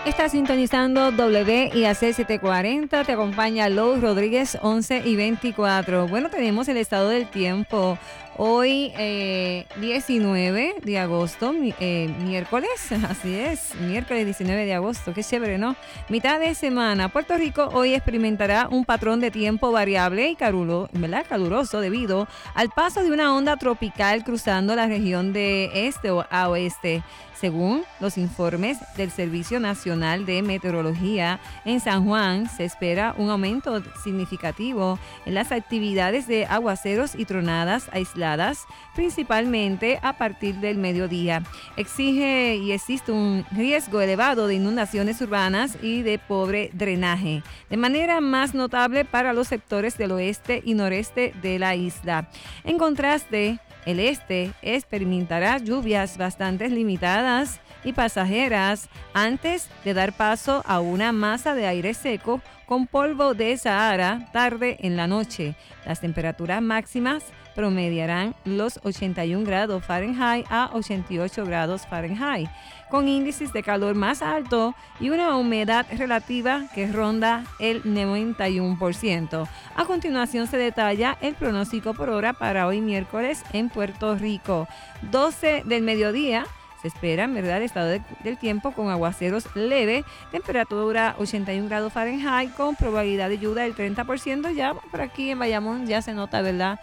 Estás sintonizando WIAC 740, te acompaña Lou Rodríguez 11 y 24. Bueno, tenemos el estado del tiempo. Hoy 19 de agosto, miércoles, así es, miércoles 19 de agosto, qué chévere, ¿no? Mitad de semana. Puerto Rico hoy experimentará un patrón de tiempo variable y caluroso debido al paso de una onda tropical cruzando la región de este a oeste. Según los informes del Servicio Nacional de Meteorología, en San Juan se espera un aumento significativo en las actividades de aguaceros y tronadas aisladas, principalmente a partir del mediodía. Existe un riesgo elevado de inundaciones urbanas y de pobre drenaje, de manera más notable para los sectores del oeste y noreste de la isla. En contraste, el este experimentará lluvias bastante limitadas y pasajeras antes de dar paso a una masa de aire seco con polvo de Sahara tarde en la noche. Las temperaturas máximas promediarán los 81 grados Fahrenheit a 88 grados Fahrenheit, con índices de calor más alto y una humedad relativa que ronda el 91%. A continuación se detalla el pronóstico por hora para hoy miércoles en Puerto Rico. 12 del mediodía. Se espera, ¿verdad?, el estado del tiempo con aguaceros leves, temperatura 81 grados Fahrenheit, con probabilidad de lluvia del 30%. Ya por aquí en Bayamón ya se nota, ¿verdad?,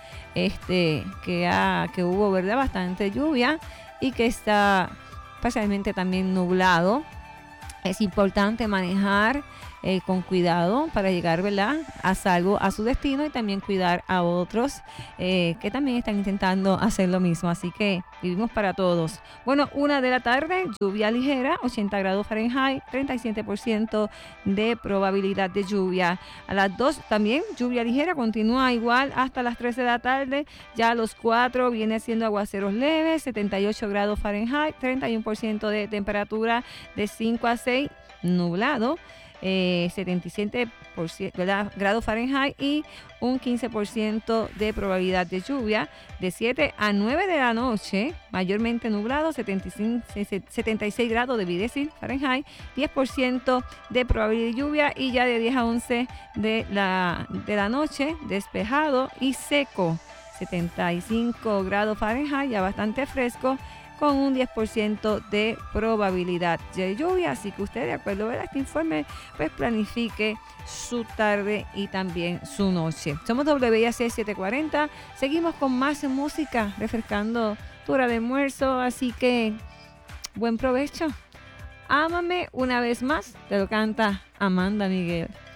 que hubo, ¿verdad?, bastante lluvia y que está parcialmente también nublado. Es importante manejar con cuidado para llegar, ¿verdad?, a salvo a su destino y también cuidar a otros que también están intentando hacer lo mismo. Así que vivimos para todos. Bueno, 1 de la tarde, lluvia ligera, 80 grados Fahrenheit, 37% de probabilidad de lluvia. A las 2 también lluvia ligera, continúa igual hasta las 3 de la tarde. Ya a los 4 viene siendo aguaceros leves, 78 grados Fahrenheit, 31% de temperatura, de 5 a 6 nublado. 77% grados Fahrenheit y un 15% de probabilidad de lluvia. De 7 a 9 de la noche, mayormente nublado, 76 grados debí decir Fahrenheit, 10% de probabilidad de lluvia, y ya de 10 a 11 de la noche, despejado y seco, 75 grados Fahrenheit, ya bastante fresco, con un 10% de probabilidad de lluvia. Así que usted, de acuerdo a este informe, pues planifique su tarde y también su noche. Somos WIAC 740. Seguimos con más música, refrescando tu hora de almuerzo. Así que buen provecho. Ámame una vez más, te lo canta Amanda Miguel.